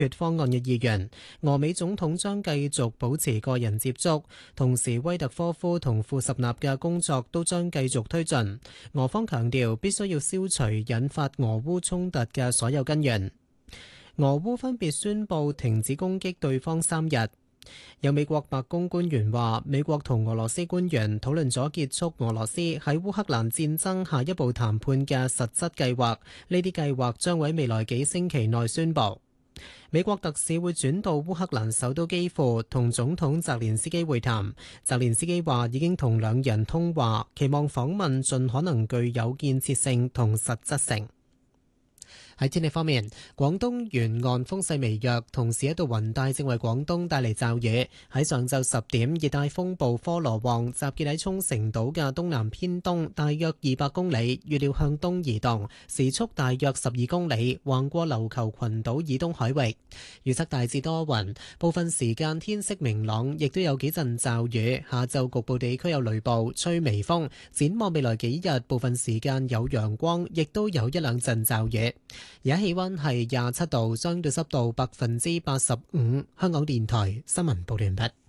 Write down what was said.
決方案嘅意願。俄美總統將繼續保持個人接觸，同時威特科夫同庫什納嘅工作都將繼續推進。俄方強調必須要消除引發俄烏衝突嘅所有根源。俄烏分別宣布停止攻擊對方3日。有美國白宮官員話，美國同俄羅斯官員討論咗結束俄羅斯喺烏克蘭戰爭下一步談判嘅實質計劃，呢啲計劃將喺未來幾星期內宣布。美國特使會轉到烏克蘭首都基輔同總統澤連斯基會談。澤連斯基話已經同兩人通話，期望訪問盡可能具有建設性同實質性。喺天氣方面，廣東沿岸風勢微弱，同時一道雲帶正為廣東帶嚟驟雨。喺上晝10點，熱帶風暴科羅旺集結喺沖繩島嘅東南偏東，大約200公里，預料向東移動，時速大約12公里，橫過琉球群島以東海域。預測大致多雲，部分時間天色明朗，亦都有幾陣驟雨。下晝局部地區有雷暴，吹微風。展望未來幾日，部分時間有陽光，亦都有一兩陣驟雨。而家氣溫係27度，相對濕度85%。香港電台新聞報道完畢。